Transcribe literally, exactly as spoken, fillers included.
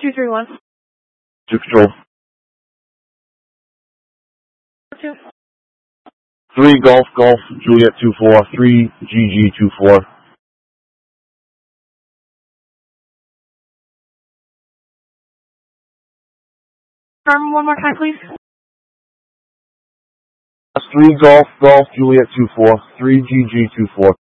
two three one. Two Control. Two. Three Golf Golf Juliet two four. Three G G two four. Confirm one more time, please. Three Golf Golf Juliet two four. Three G G two four.